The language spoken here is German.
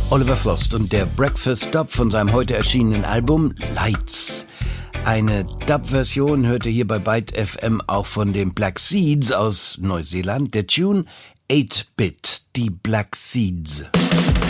Oliver Frost und der Breakfast Dub von seinem heute erschienenen Album Lights. Eine Dub-Version hörte hier bei Byte FM auch von den Black Seeds aus Neuseeland. Der Tune 8-Bit, die Black Seeds.